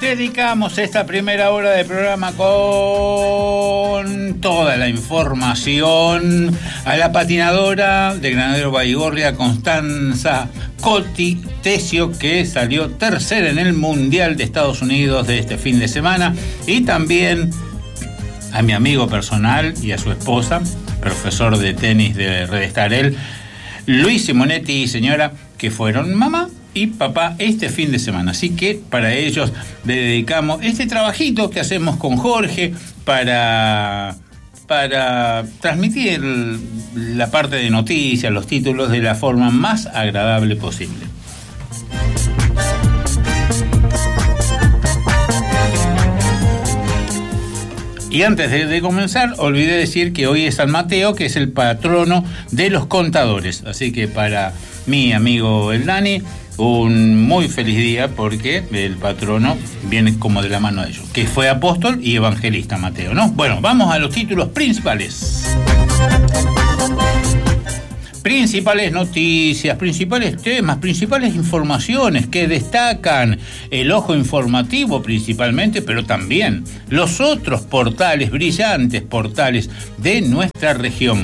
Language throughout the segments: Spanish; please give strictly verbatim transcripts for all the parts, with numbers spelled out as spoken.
dedicamos esta primera hora de programa con toda la información a la patinadora de Granadero Baigorria, Constanza Coti Tesio, que salió tercera en el Mundial de Estados Unidos de este fin de semana, y también a mi amigo personal y a su esposa, profesor de tenis de Red Estarel, Luis Simonetti y señora, que fueron mamá y papá este fin de semana. Así que para ellos le dedicamos este trabajito que hacemos con Jorge para, para transmitir la parte de noticias, los títulos, de la forma más agradable posible. Y antes de, de comenzar, olvidé decir que hoy es San Mateo, que es el patrono de los contadores. Así que para mi amigo el Dani, un muy feliz día, porque el patrono viene como de la mano de ellos, que fue apóstol y evangelista Mateo, ¿no? Bueno, vamos a los títulos principales. Principales noticias, principales temas, principales informaciones que destacan el ojo informativo principalmente, pero también los otros portales, brillantes portales de nuestra región.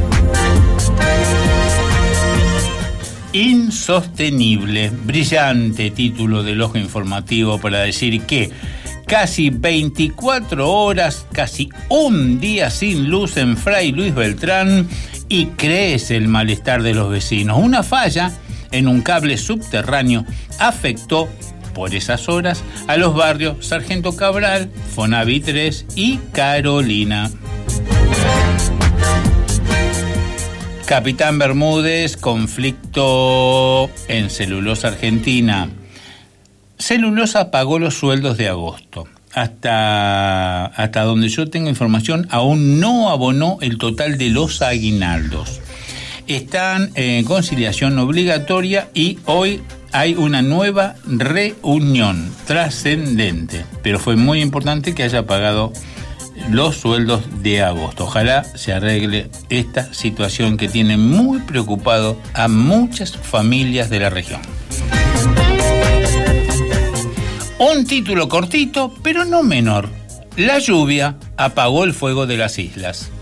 Insostenible, brillante título del ojo informativo para decir que casi veinticuatro horas, casi un día sin luz en Fray Luis Beltrán, y crece el malestar de los vecinos. Una falla en un cable subterráneo afectó por esas horas a los barrios Sargento Cabral, Fonavi tres y Carolina. Capitán Bermúdez, conflicto en Celulosa Argentina. Celulosa pagó los sueldos de agosto. Hasta, hasta donde yo tengo información, aún no abonó el total de los aguinaldos. Están en conciliación obligatoria y hoy hay una nueva reunión trascendente. Pero fue muy importante que haya pagado los sueldos de agosto. Ojalá se arregle esta situación que tiene muy preocupado a muchas familias de la región. Un título cortito, pero no menor. La lluvia apagó el fuego de las islas.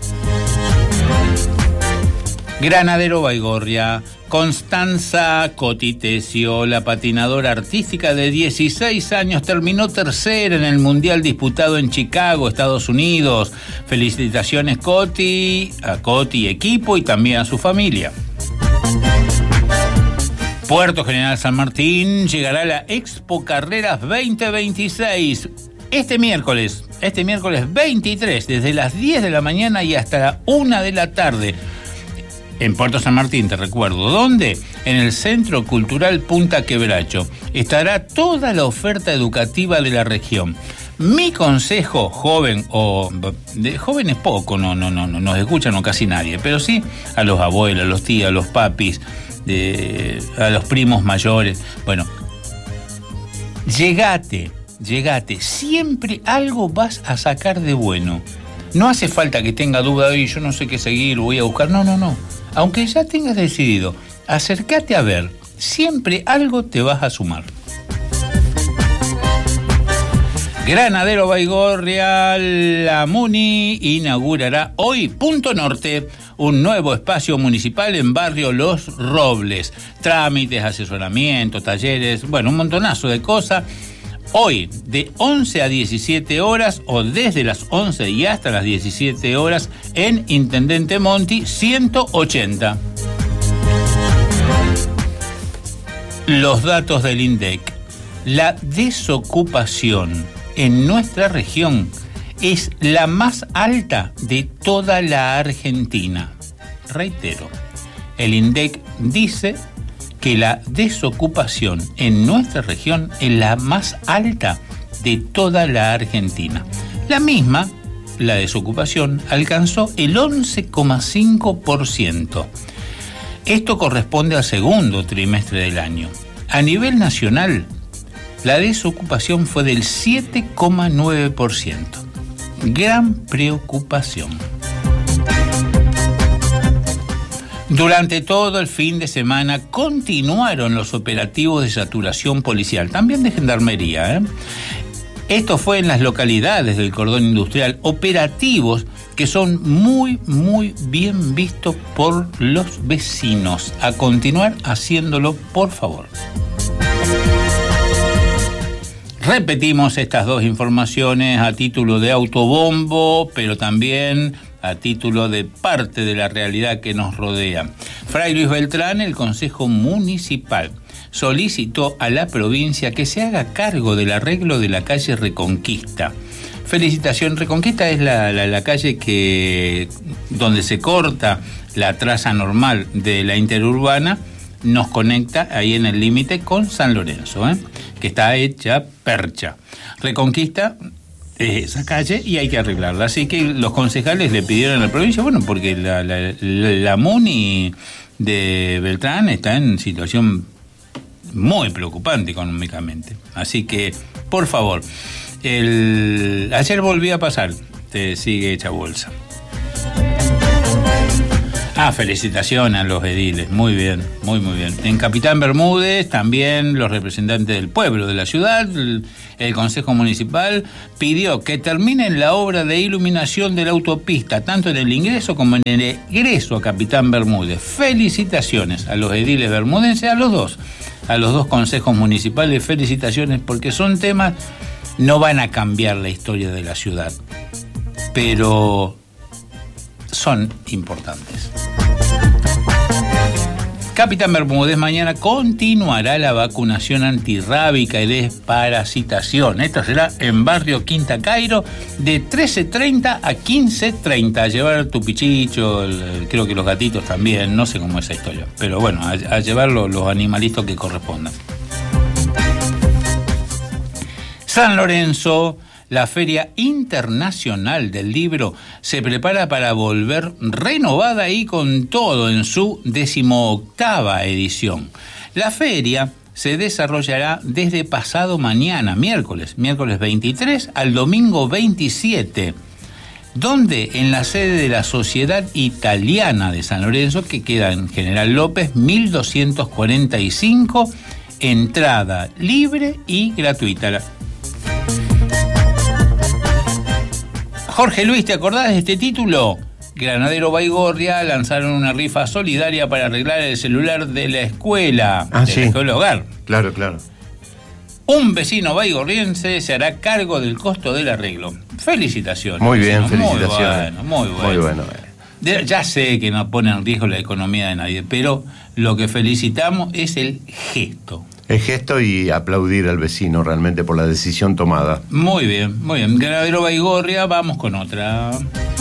Granadero Baigorria, Constanza Coti Tesio, la patinadora artística de dieciséis años, terminó tercera en el Mundial disputado en Chicago, Estados Unidos. Felicitaciones, Coti, a Coti equipo y también a su familia. Puerto General San Martín llegará a la Expo Carreras veinte veintiséis este miércoles, este miércoles veintitrés, desde las diez de la mañana y hasta la una de la tarde. En Puerto San Martín, te recuerdo. ¿Dónde? En el Centro Cultural Punta Quebracho. Estará toda la oferta educativa de la región. Mi consejo, joven, o de joven es poco, no, no, no, no nos escucha no casi nadie, pero sí a los abuelos, a los tíos, a los papis, de, a los primos mayores. Bueno, llegate, llegate. Siempre algo vas a sacar de bueno. No hace falta que tenga duda de, yo no sé qué seguir, voy a buscar. No, no, no. Aunque ya tengas decidido, acércate a ver. Siempre algo te vas a sumar. Granadero Baigorria, la Muni inaugurará hoy Punto Norte, un nuevo espacio municipal en barrio Los Robles. Trámites, asesoramiento, talleres, bueno, un montonazo de cosas. Hoy, de once a diecisiete horas, o desde las once y hasta las diecisiete horas, en Intendente Monti ciento ochenta. Los datos del INDEC. La desocupación en nuestra región es la más alta de toda la Argentina. Reitero, el INDEC dice que la desocupación en nuestra región es la más alta de toda la Argentina. La misma, la desocupación, alcanzó el once coma cinco por ciento. Esto corresponde al segundo trimestre del año. A nivel nacional, la desocupación fue del siete coma nueve por ciento. Gran preocupación. Durante todo el fin de semana continuaron los operativos de saturación policial, también de gendarmería, ¿eh? Esto fue en las localidades del cordón industrial, operativos que son muy, muy bien vistos por los vecinos. A continuar haciéndolo, por favor. Repetimos estas dos informaciones a título de autobombo, pero también a título de parte de la realidad que nos rodea. Fray Luis Beltrán, el Consejo Municipal, solicitó a la provincia que se haga cargo del arreglo de la calle Reconquista. Felicitación, Reconquista es la, la, la calle que donde se corta la traza normal de la interurbana, nos conecta ahí en el límite con San Lorenzo, ¿eh? que está hecha percha. Reconquista es esa calle y hay que arreglarla. Así que los concejales le pidieron a la provincia, bueno, porque la, la, la, la Muni de Beltrán está en situación muy preocupante económicamente. Así que, por favor, el... ayer volví a pasar, te sigue hecha bolsa. Ah, felicitaciones a los ediles, muy bien, muy muy bien. En Capitán Bermúdez también los representantes del pueblo, de la ciudad, el, el Consejo Municipal pidió que terminen la obra de iluminación de la autopista, tanto en el ingreso como en el egreso a Capitán Bermúdez. Felicitaciones a los ediles bermudenses, a los dos, a los dos consejos municipales, felicitaciones, porque son temas, no van a cambiar la historia de la ciudad, pero son importantes. Capitán Bermúdez, mañana continuará la vacunación antirrábica y desparasitación. Esto será en Barrio Quinta Cairo de trece treinta a quince treinta. A llevar tu pichicho, el, creo que los gatitos también, no sé cómo es esa historia. Pero bueno, a, a llevar los, los animalitos que correspondan. San Lorenzo. La Feria Internacional del Libro se prepara para volver renovada y con todo en su decimoctava edición. La feria se desarrollará desde pasado mañana, miércoles, miércoles veintitrés al domingo veintisiete, donde en la sede de la Sociedad Italiana de San Lorenzo, que queda en General López, mil doscientos cuarenta y cinco, entrada libre y gratuita. Jorge Luis, ¿te acordás de este título? Granadero Baigorria lanzaron una rifa solidaria para arreglar el celular de la escuela, ah, de sí. la escuela hogar. Claro, claro. Un vecino baigorriense se hará cargo del costo del arreglo. Felicitaciones. Muy bien, vecino. felicitaciones. Muy bueno, muy bueno. Muy bueno. De, ya sé que no pone en riesgo la economía de nadie, pero lo que felicitamos es el gesto. El gesto y aplaudir al vecino realmente por la decisión tomada. Muy bien, muy bien. Granadero Baigorria, vamos con otra.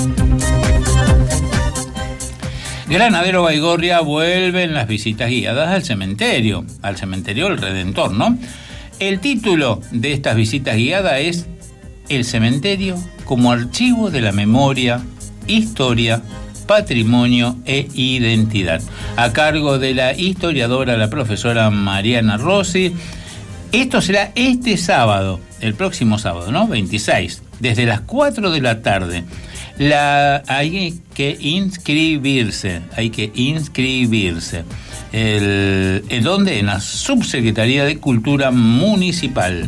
Granadero Baigorria vuelven las visitas guiadas al cementerio, al cementerio del Redentor, ¿no? El título de estas visitas guiadas es El cementerio como archivo de la memoria, historia, patrimonio e identidad, a cargo de la historiadora, la profesora Mariana Rossi. Esto será este sábado, el próximo sábado, ¿no? veintiséis, desde las cuatro de la tarde. La, hay que inscribirse, hay que inscribirse. El, ¿En dónde? En la Subsecretaría de Cultura Municipal.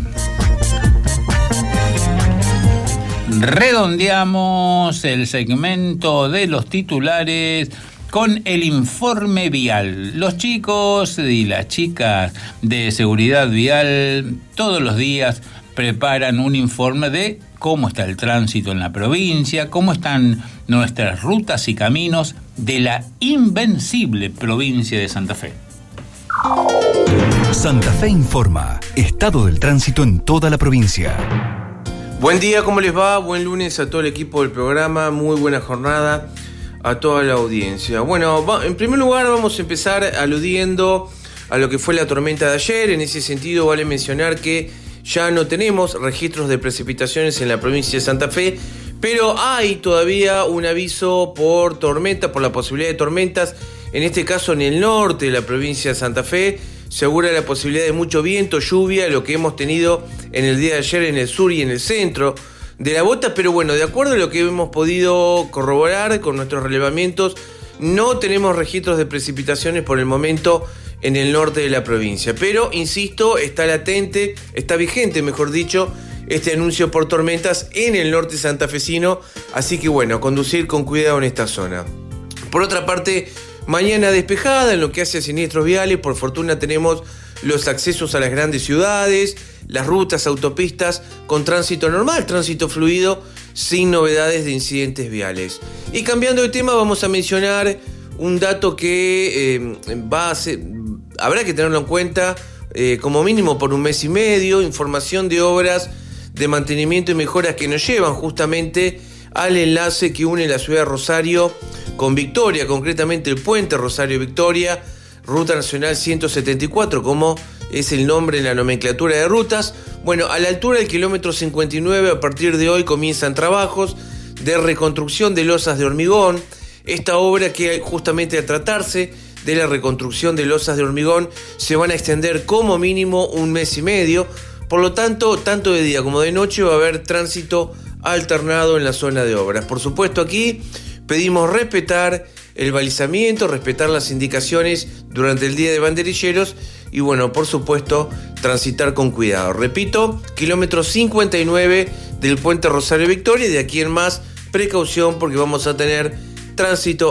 Redondeamos el segmento de los titulares con el informe vial. Los chicos y las chicas de seguridad vial todos los días preparan un informe de cómo está el tránsito en la provincia, cómo están nuestras rutas y caminos de la invencible provincia de Santa Fe. Santa Fe informa, estado del tránsito en toda la provincia. Buen día, ¿cómo les va? Buen lunes a todo el equipo del programa, muy buena jornada a toda la audiencia. Bueno, va, en primer lugar vamos a empezar aludiendo a lo que fue la tormenta de ayer. En ese sentido vale mencionar que ya no tenemos registros de precipitaciones en la provincia de Santa Fe, pero hay todavía un aviso por tormenta, por la posibilidad de tormentas, en este caso en el norte de la provincia de Santa Fe. Se augura la posibilidad de mucho viento, lluvia, lo que hemos tenido en el día de ayer en el sur y en el centro de la bota, pero bueno, de acuerdo a lo que hemos podido corroborar con nuestros relevamientos, no tenemos registros de precipitaciones por el momento en el norte de la provincia, pero insisto, está latente, está vigente, mejor dicho, este anuncio por tormentas en el norte santafesino, así que bueno, conducir con cuidado en esta zona. Por otra parte, mañana despejada en lo que hace a siniestros viales. Por fortuna tenemos los accesos a las grandes ciudades, las rutas, autopistas con tránsito normal, tránsito fluido, sin novedades de incidentes viales. Y cambiando de tema, vamos a mencionar un dato que eh, va a ser, habrá que tenerlo en cuenta eh, como mínimo por un mes y medio. Información de obras de mantenimiento y mejoras que nos llevan justamente al enlace que une la ciudad de Rosario con Victoria, concretamente el puente Rosario-Victoria, Ruta Nacional ciento setenta y cuatro, como es el nombre en la nomenclatura de rutas. Bueno, a la altura del kilómetro cincuenta y nueve, a partir de hoy comienzan trabajos de reconstrucción de losas de hormigón. Esta obra, que justamente al tratarse de la reconstrucción de losas de hormigón, se van a extender como mínimo un mes y medio. Por lo tanto, tanto de día como de noche va a haber tránsito alternado en la zona de obras. Por supuesto, aquí pedimos respetar el balizamiento, respetar las indicaciones durante el día de banderilleros y bueno, por supuesto, transitar con cuidado. Repito, kilómetro cincuenta y nueve del puente Rosario Victoria, y de aquí en más, precaución porque vamos a tener tránsito